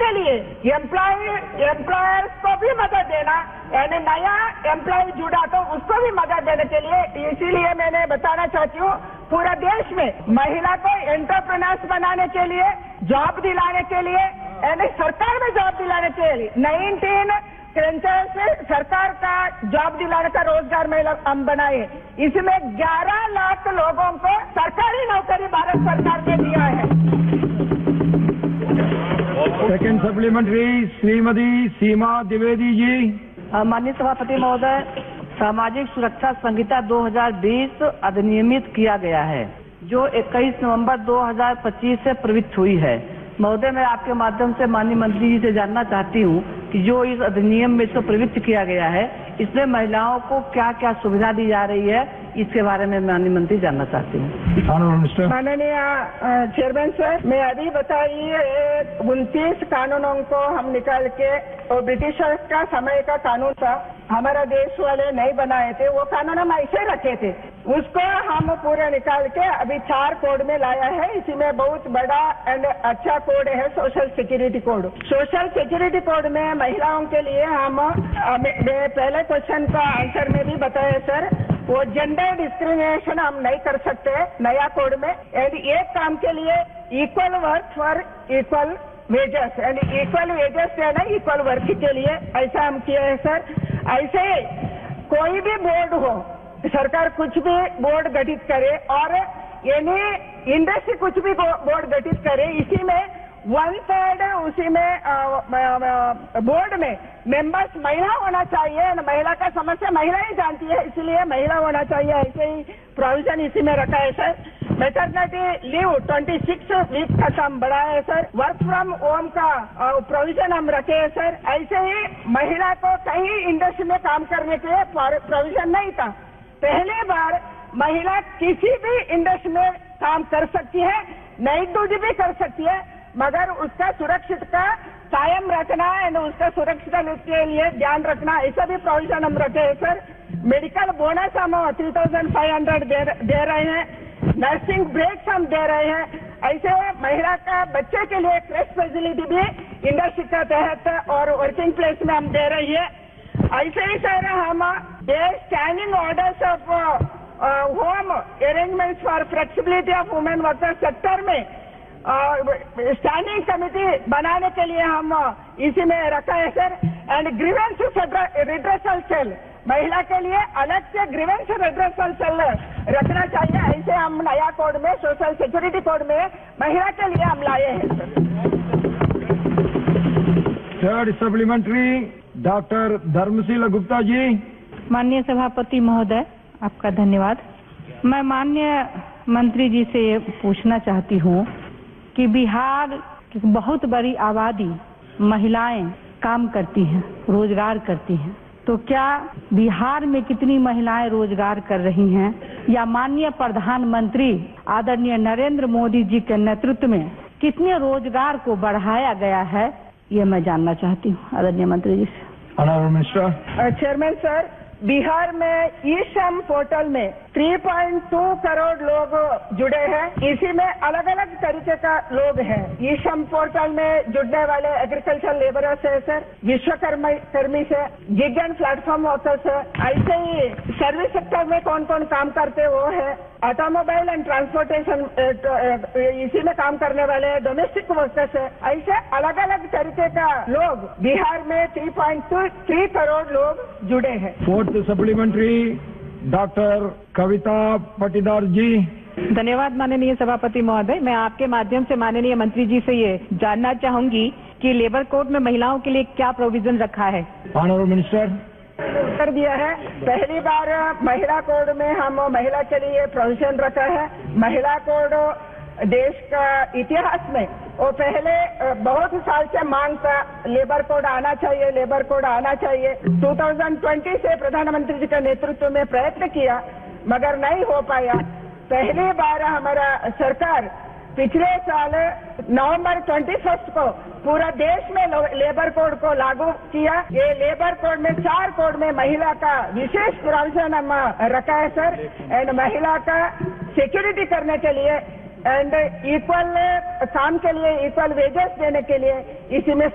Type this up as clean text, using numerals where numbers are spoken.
के लिए एम्प्लॉयर्स को भी मदद देना, यानी नया एम्प्लॉय जुड़ा तो उसको भी मदद देने के लिए, इसीलिए मैंने बताना चाहती हूँ पूरा देश में महिला को एंटरप्रेन्योर्स बनाने के लिए, जॉब दिलाने के लिए, यानी सरकार में जॉब दिलाने के लिए 19 क्रेंचर्स से सरकार का जॉब दिलाने का रोजगार में हम बनाए। इसमें 11 लाख लोगों को सरकारी नौकरी भारत सरकार ने दिया है। सेकंड सप्लीमेंट्री श्रीमती सीमा द्विवेदी जी। माननीय सभापति महोदय, सामाजिक सुरक्षा संहिता 2020 अधिनियमित किया गया है, जो 21 नवंबर 2025 से प्रवृत्त हुई है। महोदय, मैं आपके माध्यम से माननीय मंत्री जी से जानना चाहती हूँ कि जो इस अधिनियम में इसको प्रवृत्त किया गया है, इसमें महिलाओं को क्या क्या सुविधा दी जा रही है, इसके बारे में माननीय मंत्री जानना चाहती हूँ। माननीय चेयरमैन सर, मैं अभी बताइए 29 कानूनों को हम निकाल के, और ब्रिटिशर का समय का कानून था, हमारा देश वाले नहीं बनाए थे, वो कानून हम ऐसे रखे थे, उसको हम पूरा निकाल के अभी 4 कोड में लाया है। इसी में बहुत बड़ा एंड अच्छा कोड है social security code. Social security code में महिलाओं के लिए हम पहले क्वेश्चन का आंसर में भी बताया सर, वो जेंडर डिस्क्रिमिनेशन हम नहीं कर सकते नया कोड में, एंड एक काम के लिए equal work for equal wages, and equal wages देना इक्वल वर्क के लिए, ऐसा हम किए हैं सर। ऐसे कोई भी बोर्ड हो, सरकार कुछ भी बोर्ड गठित करे और यानी इंडस्ट्री कुछ भी बोर्ड गठित करे, इसी में 1/3 उसी में बोर्ड में मेंबर्स महिला होना चाहिए। महिला का समस्या महिला ही जानती है, इसलिए महिला होना चाहिए, ऐसे ही प्रोविजन इसी में रखा है सर। मैटरनिटी लीव 26 वीक तक हम बढ़ाए है सर। वर्क फ्रॉम होम का प्रोविजन हम रखे है सर। ऐसे ही महिला को कहीं इंडस्ट्री में काम करने के लिए प्रोविजन नहीं था। पहली बार महिला किसी भी इंडस्ट्री में काम कर सकती है, नाइट ड्यूटी भी कर सकती है, मगर उसका सुरक्षित का कायम रखना है, उसका सुरक्षित के लिए ध्यान रखना, ऐसा भी प्रोविजन हम रखे हैं सर। मेडिकल बोनस हम 3500 दे रहे हैं, नर्सिंग ब्रेक्स हम दे रहे हैं। ऐसे महिला का बच्चे के लिए क्रेश फैसिलिटी भी इंडस्ट्री के तहत और वर्किंग प्लेस में हम दे रही है। ऐसे ही सर हम standing orders of home arrangements for flexibility of women workers sector में स्टैंडिंग कमेटी बनाने के लिए हम इसी में रखा है sir. And grievance redressal cell, महिला के लिए अलग से ग्रीवेंस रिड्रेसल सेल रखना चाहिए, ऐसे हम नया कोड में सोशल सिक्योरिटी कोड में महिला के लिए हम लाए हैं sir. Third supplementary doctor Dharmshila Gupta ji. माननीय सभापति महोदय, आपका धन्यवाद। मैं माननीय मंत्री जी से ये पूछना चाहती हूँ कि बिहार की बहुत बड़ी आबादी महिलाएं काम करती हैं, रोजगार करती हैं, तो क्या बिहार में कितनी महिलाएं रोजगार कर रही हैं, या माननीय प्रधानमंत्री आदरणीय नरेंद्र मोदी जी के नेतृत्व में कितने रोजगार को बढ़ाया गया है, ये मैं जानना चाहती हूँ आदरणीय मंत्री जी से। Honourable minister. Chairman sir, Bihar में ई श्रम पोर्टल में 3.2 करोड़ लोग जुड़े हैं। इसी में अलग अलग तरीके का लोग हैं। ई श्रम पोर्टल में जुड़ने वाले एग्रीकल्चर लेबरर्स है सर, विश्वकर्मी से, गिग एंड प्लेटफॉर्म वर्कर्स है, ऐसे ही सर्विस सेक्टर में कौन कौन काम करते वो है, ऑटोमोबाइल एंड ट्रांसपोर्टेशन इसी में काम करने वाले डोमेस्टिक वर्कर्स है। ऐसे अलग अलग तरीके का लोग बिहार में 3.3 करोड़ लोग जुड़े हैं। फोर्थ सप्लीमेंट्री डॉक्टर कविता पाटीदार जी। धन्यवाद माननीय सभापति महोदय। मैं आपके माध्यम से माननीय मंत्री जी से ये जानना चाहूंगी कि लेबर कोड में महिलाओं के लिए क्या प्रोविजन रखा है। Honourable minister. कर दिया है। पहली बार महिला कोड में हम महिला के लिए प्रोविजन रखा है। महिला कोड देश का इतिहास में वो पहले बहुत साल से मांग था, लेबर कोड आना चाहिए, लेबर कोड आना चाहिए। 2020 से प्रधानमंत्री जी के नेतृत्व में प्रयत्न किया, मगर नहीं हो पाया। पहली बार हमारा सरकार पिछले साल नवंबर 21 को पूरा देश में लेबर कोड को लागू किया। ये लेबर कोड में 4 कोड में महिला का विशेष प्रोविजन हम रखा है सर। एंड महिला का सिक्योरिटी करने के लिए एंड इक्वल काम के लिए इक्वल वेजेस देने के लिए इसी में